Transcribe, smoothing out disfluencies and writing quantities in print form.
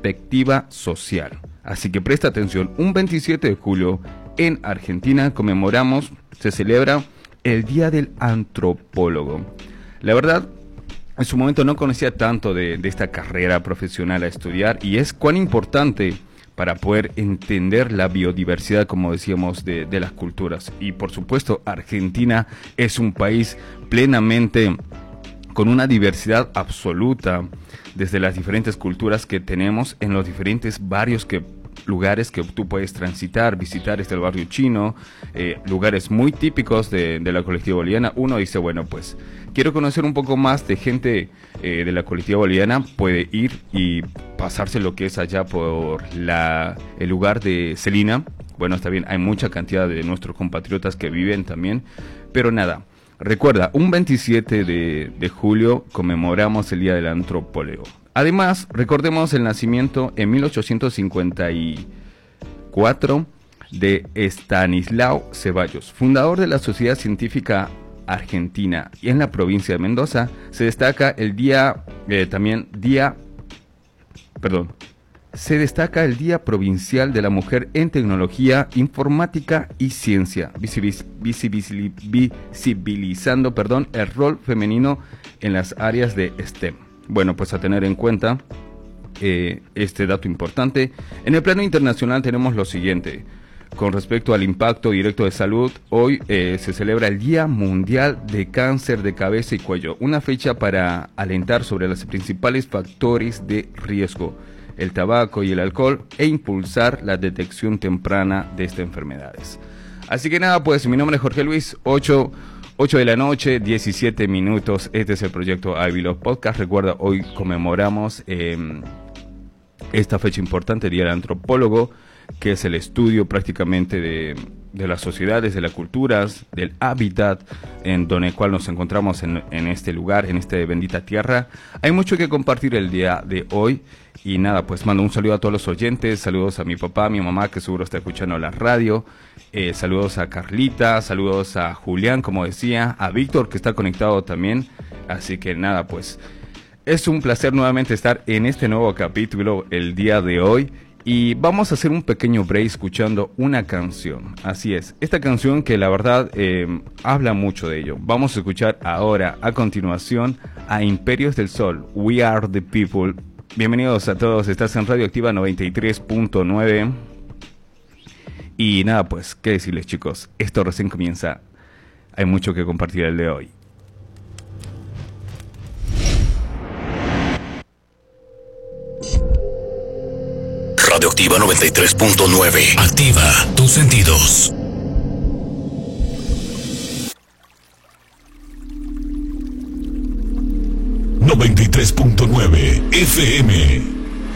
perspectiva social. Así que presta atención, un 27 de julio en Argentina se celebra el Día del Antropólogo. La verdad, en su momento no conocía tanto de esta carrera profesional a estudiar, y es cuán importante para poder entender la biodiversidad, como decíamos, de las culturas. Y por supuesto, Argentina es un país plenamente con una diversidad absoluta, desde las diferentes culturas que tenemos en los diferentes lugares que tú puedes transitar, visitar. El barrio chino, lugares muy típicos de la colectiva boliviana. Uno dice, bueno, pues quiero conocer un poco más de gente de la colectiva boliviana, puede ir y pasarse lo que es allá por el lugar de Celina. Bueno, está bien, hay mucha cantidad de nuestros compatriotas que viven también, pero nada, recuerda, un 27 de julio conmemoramos el Día del Antropólogo. Además, recordemos el nacimiento en 1854 de Estanislao Ceballos, fundador de la Sociedad Científica Argentina, y en la provincia de Mendoza se destaca el Día Provincial de la Mujer en Tecnología, Informática y Ciencia, visibilizando el rol femenino en las áreas de STEM. Bueno, pues a tener en cuenta este dato importante. En el plano internacional tenemos lo siguiente. Con respecto al impacto directo de salud, hoy se celebra el Día Mundial de Cáncer de Cabeza y Cuello, una fecha para alentar sobre los principales factores de riesgo, el tabaco y el alcohol, e impulsar la detección temprana de estas enfermedades. Así que nada, pues mi nombre es Jorge Luis, 8 de la noche, 17 minutos. Este es el proyecto Ivy Love Podcast. Recuerda, hoy conmemoramos esta fecha importante, Día del Antropólogo, que es el estudio prácticamente de las sociedades, de las culturas, del hábitat en donde cual nos encontramos en este lugar, en esta bendita tierra. Hay mucho que compartir el día de hoy. Y nada, pues mando un saludo a todos los oyentes, saludos a mi papá, a mi mamá, que seguro está escuchando la radio, saludos a Carlita, saludos a Julián, como decía, a Víctor, que está conectado también. Así que nada, pues es un placer nuevamente estar en este nuevo capítulo el día de hoy. Y vamos a hacer un pequeño break escuchando una canción. Así es, esta canción que la verdad habla mucho de ello. Vamos a escuchar ahora, a continuación, a Imperios del Sol, We Are the People. Bienvenidos a todos, estás en Radio Activa 93.9. Y nada, pues, qué decirles, chicos, esto recién comienza. Hay mucho que compartir el de hoy. Radioactiva 93.9. Activa tus sentidos. ...93.9 FM.